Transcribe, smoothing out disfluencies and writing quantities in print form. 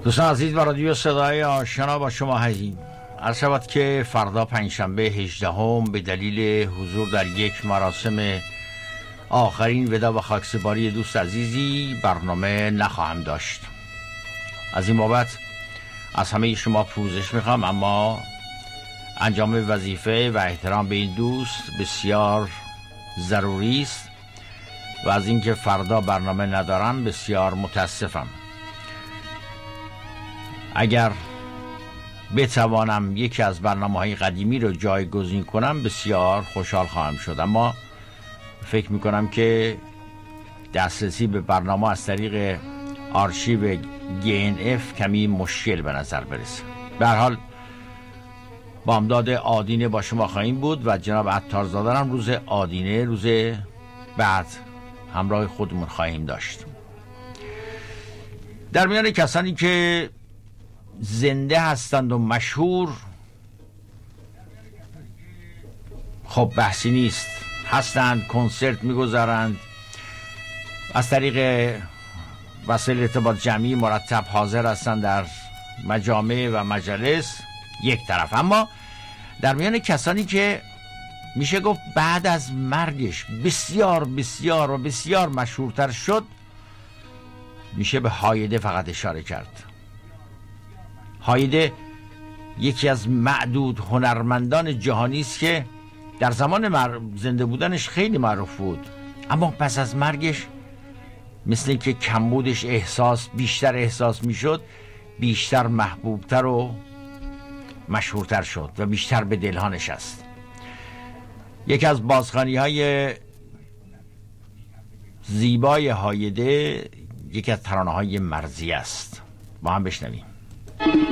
دوستان عزیز، با رادیو صدای آشنا با شما هستیم. عرض شود که فردا پنجشنبه 18 به دلیل حضور در یک مراسم آخرین ودا و خاکسپاری دوست عزیزی برنامه نخواهم داشت. از این بابت از همه شما پوزش میخوام، اما انجام وظیفه و احترام به این دوست بسیار ضروری است و از اینکه فردا برنامه ندارم بسیار متاسفم. اگر بتوانم یکی از برنامه‌های قدیمی رو جایگزین کنم بسیار خوشحال خواهم شد، اما فکر میکنم که دسترسی به برنامه از طریق آرشیو GNF کمی مشکل به نظر برسه. به هر حال بامداد آدینه با شما خواهیم بود و جناب عطارزاده هم روز آدینه روز بعد همراه خودمون خواهیم داشت. در میان کسانی که زنده هستند و مشهور، خب بحثی نیست، هستند، کنسرت میگذارند، از طریق وسایل ارتباط جمعی مرتب حاضر هستند در مجامع و مجالس یک طرف. اما در میان کسانی که میشه گفت بعد از مرگش بسیار بسیار و بسیار مشهورتر شد، میشه به هایده فقط اشاره کرد. هایده یکی از معدود هنرمندان جهانی است که در زمان زنده بودنش خیلی معروف بود، اما پس از مرگش مثل که کمبودش بیشتر احساس میشد، بیشتر محبوبتر و مشهورتر شد و بیشتر به دلها نشست. یکی از بازخوانی‌های زیبای هایده یکی از ترانه‌های مرضیه است. با هم بشنویم.